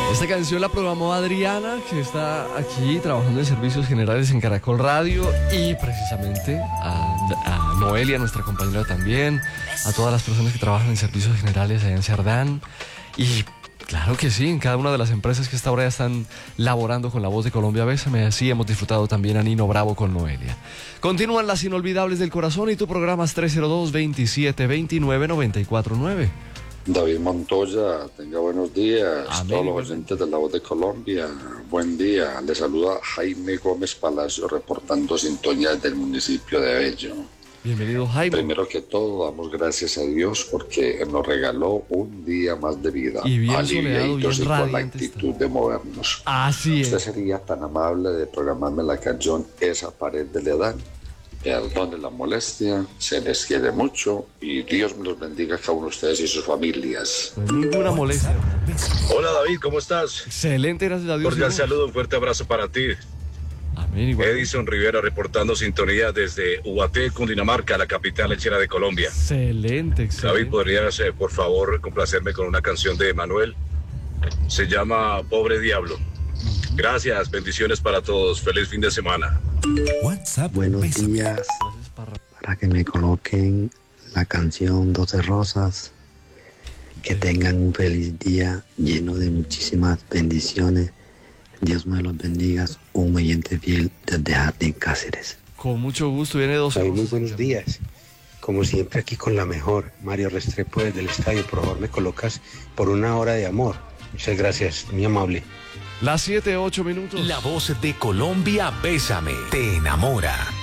Esta canción la programó Adriana, que está aquí trabajando en servicios generales en Caracol Radio, y precisamente a Noelia, nuestra compañera también, a todas las personas que trabajan en servicios generales allá en Cerdán. Y claro que sí, en cada una de las empresas que hasta ahora ya están laborando con La Voz de Colombia. Bésame, así hemos disfrutado también a Nino Bravo con Noelia. Continúan las inolvidables del corazón y tu programa es 302-2729-949. David Montoya, tenga buenos días. Amén. Todos los oyentes de La Voz de Colombia, buen día. Le saluda Jaime Gómez Palacio, reportando sintonía del municipio de Bello. Bienvenido, Jaime. Primero que todo, damos gracias a Dios porque nos regaló un día más de vida. Y bien soleado, bien y con la radiante actitud de movernos. Así Usted es. sería tan amable de programarme la canción Esa pared de la edad. Perdone la molestia, se les quiere mucho y Dios me los bendiga a cada uno de ustedes y sus familias. No hay ninguna molestia. Hola David, ¿cómo estás? Excelente, gracias a Dios. Cordial saludo, un fuerte abrazo para ti. Amén, igual. Edison Rivera reportando sintonía desde Ubaté, Cundinamarca, la capital lechera de Colombia. Excelente, excelente. David, ¿podrías por favor complacerme con una canción de Manuel? Se llama Pobre Diablo. Gracias, bendiciones para todos, feliz fin de semana. WhatsApp. Buenos días, para que me coloquen la canción 12 Rosas. Que tengan un feliz día lleno de muchísimas bendiciones. Dios me los bendiga. Un oyente fiel desde Jardín Cáceres. Con mucho gusto, viene 12. Muy buenos días. Como siempre aquí con la mejor. Mario Restrepo desde el estadio. Por favor me colocas por una hora de amor. Muchas gracias, muy amable. Las 7:08. La Voz de Colombia, Bésame, te enamora.